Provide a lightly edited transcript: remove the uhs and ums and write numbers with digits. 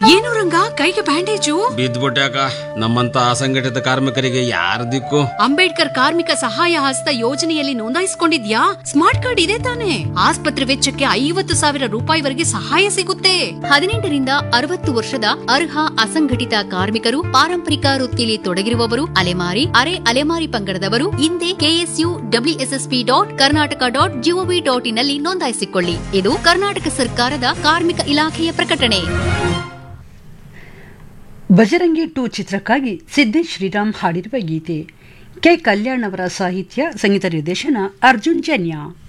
ಏನು ರಂಗ ಕೈಗೆ ಬ್ಯಾಂಡೇಜು? ಬಿದ್ದ್ಬಿಟ್ಯಾಕ. ನಮ್ಮಂತ ಅಸಂಘಟಿತ ಕಾರ್ಮಿಕರಿಗೆ ಯಾರ ದಿಕ್ಕು? ಅಂಬೇಡ್ಕರ್ ಕಾರ್ಮಿಕ ಸಹಾಯ ಹಸ್ತ ಯೋಜನೆಯಲ್ಲಿ ನೋಂದಾಯಿಸಿಕೊಂಡಿದ್ಯಾ? ಸ್ಮಾರ್ಟ್ ಕಾರ್ಡ್ ಇದೆ ತಾನೆ? ಆಸ್ಪತ್ರೆ ವೆಚ್ಚಕ್ಕೆ 50,000 ರೂಪಾಯಿವರೆಗೆ ಸಹಾಯ ಸಿಗುತ್ತೆ. 18ರಿಂದ 60 ವರ್ಷದ ಅರ್ಹ ಅಸಂಘಟಿತ ಕಾರ್ಮಿಕರು, ಪಾರಂಪರಿಕ ವೃತ್ತಿಯಲ್ಲಿ ತೊಡಗಿರುವವರು, ಅಲೆಮಾರಿ, ಅರೆ ಅಲೆಮಾರಿ ಪಂಗಡದವರು ಹಿಂದೆ KSUWSSP.Karnataka.gov.in ನಲ್ಲಿ ನೋಂದಾಯಿಸಿಕೊಳ್ಳಿ. ಇದು ಕರ್ನಾಟಕ ಸರ್ಕಾರದ ಕಾರ್ಮಿಕ ಇಲಾಖೆಯ ಪ್ರಕಟಣೆ. ಬಜರಂಗಿ 2 ಚಿತ್ರಕ್ಕಾಗಿ ಸಿದ್ದೇಶ್ ಶ್ರೀರಾಮ್ ಹಾಡಿರುವ ಗೀತೆ. ಕೆ ಕಲ್ಯಾಣ್ ಅವರ ಸಾಹಿತ್ಯ, ಸಂಗೀತ ನಿರ್ದೇಶನ ಅರ್ಜುನ್ ಜನ್ಯ.